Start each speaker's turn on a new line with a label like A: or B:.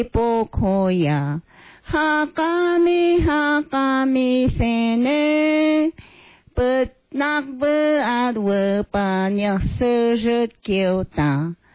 A: Pokoya hakami sene bật nạc bơ át vơ bà nhạc sơ rớt kiều ta